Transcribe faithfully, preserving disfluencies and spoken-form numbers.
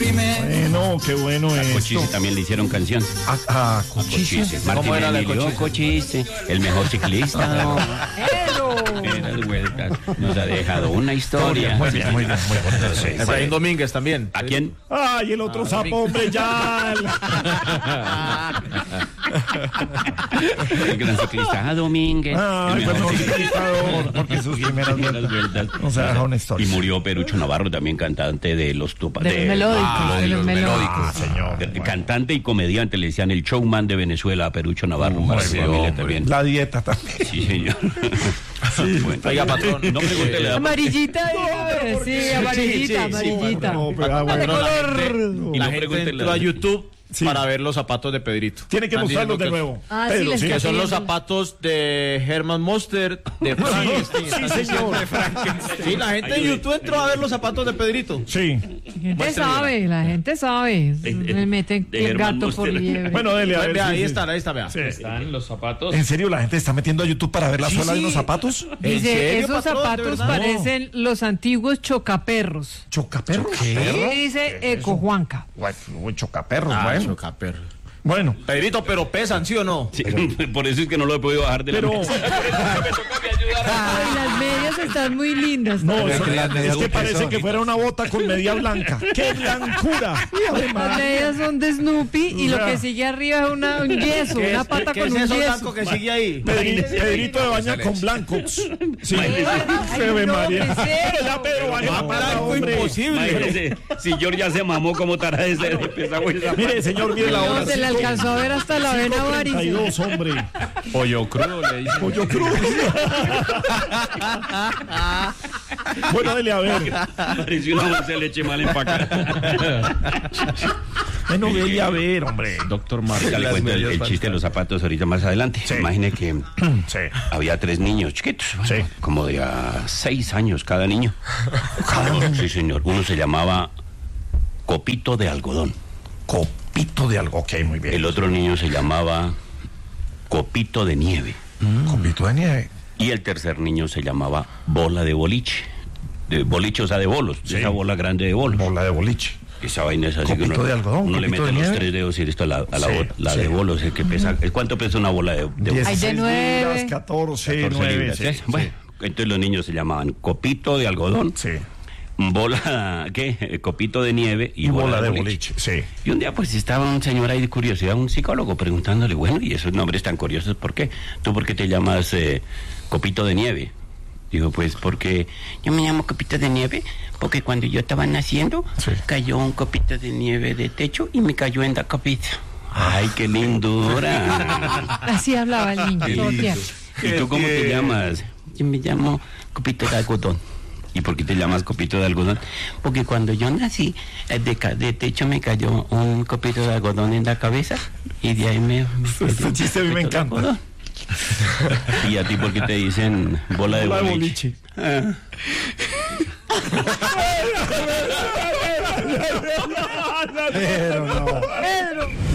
primero. Bueno, qué bueno A esto. Cochise también le hicieron canción. A, a Cochise. Martín era la Emilio Cochise? Cochise, el mejor ciclista. Las vueltas. Nos ha dejado una historia. Muy bien, muy bien, muy bonito. Sí. Efraín Domínguez también. ¿A quién? Ay, el otro sapo, hombre, ya. El gran ciclista Domínguez. Ay, el pues mejor no, ciclista. porque sus primeras Primeras vueltas. vueltas. O sea, deja una historia. Y murió Perucho Navarro, también cantante de los tupa, De los melódicos, ah, de los melódicos. Ah, señor. de- Bueno. Cantante y comediante, le decían el showman de Venezuela a Perucho Navarro. para su familia también. La dieta también. Sí, señor. Bueno. Oiga, patrón. No pregunte la edad. Amarillita, dígame, sí, amarillita, sí, sí, amarillita. No, pero, ah, De bueno. color. Y La no gente pregunte entró la a edad. YouTube Sí. para ver los zapatos de Pedrito. Tiene que Están mostrarlos de diciendo nuevo. Ah, sí, Pedro, les sí. Que son los Está zapatos de Herman Monster, de Frankenstein. Sí, Están señor. Sí, la gente en YouTube entró a ver los zapatos de Pedrito. Sí. La gente Muéstrele. sabe, la gente sabe. Me meten de el Herman gato por Monster. liebre. Bueno, dele a ver. Vea, sí, ahí sí. están, ahí está, vea. Sí. Están los zapatos. ¿En serio la gente está metiendo a YouTube para ver la Sí, suela de sí. unos zapatos? ¿En Dice, serio, esos patrón? ¿De zapatos verdad? parecen los antiguos chocaperros. ¿Chocaperros? Y dice Eco Juanca. Bueno, uy, chocaperros, Ah, bueno. chocaperro. Bueno, Pedrito, pero pesan, ¿sí o no? Sí, por eso es que no lo he podido bajar de la pero... mesa. Ay, las medias están muy lindas. No, también. eso- que las medias es que son parece que personitas. fuera una bota con media blanca. ¡Qué blancura! Ave Las María. medias son de Snoopy y lo Ya. que sigue arriba es una, un yeso, ¿Qué una es, pata qué con es un eso yeso. blanco que sigue ahí? Pedri- Pedrito de baña con blancos. Sí. Ay, Ave no, María. ¿qué es eso? Ya, Pedro, baje la pata, blanco hombre. imposible. Imagínese, si George ya se mamó como tara de ser pesado esa Mire, señor, mire la hora. No, se le alcanzó a ver hasta la vena treinta y varicela. dos, hombre. Pollo crudo, le dicen. Pollo cruz. Bueno, dele a ver. Pareció una bolsa de leche mal empacada. Bueno, dele a ver, hombre. Doctor Ya le cuento el, el chiste de los zapatos ahorita más adelante. Sí. Imagine que Sí. había tres niños chiquitos, bueno, Sí. como de a seis años cada niño. Sí, señor. Uno se llamaba Copito de Algodón. Copito de algo. Ok, muy bien. El otro niño se llamaba Copito de Nieve. Copito de nieve. Y el tercer niño se llamaba Bola de Boliche. De boliche, o sea, de bolos. Sí. De esa bola grande de bolos. Bola de boliche. Esa vaina es así que Copito uno, de algodón, uno le copito mete de los nieve. tres dedos y esto a la, a la, Sí, bola- la sí. de bolos, el que pesa. ¿Cuánto pesa una bola de, de bolos? Ay, de nueve. libras, catorce, catorce nueve. libras, Sí, ¿eh? sí. Bueno, entonces los niños se llamaban Copito de Algodón, Sí. bola, ¿qué? Eh, Copito de Nieve y, Y bola de boliche. Sí. Y un día pues estaba un señor ahí de curiosidad, un psicólogo, preguntándole, bueno, ¿y esos nombres tan curiosos por qué? ¿Tú por qué te llamas eh, Copito de Nieve? Digo, pues porque yo me llamo Copito de Nieve, porque cuando yo estaba naciendo, Sí. cayó un copito de nieve de techo y me cayó en la copita. ¡Ay, qué lindura! Así hablaba el niño, Qué todo lindo. tierno. ¿Y tú cómo te llamas? Yo me llamo Copito de Algodón. ¿Y por qué te llamas Copito de Algodón? Porque cuando yo nací, eh, de, ca- de techo me cayó un copito de algodón en la cabeza y de ahí me... me Este chiste a mí me copito de encanta. algodón. ¿Y a ti por qué te dicen bola de Bola de boliche? boliche. Ah. Pero no. Pedro.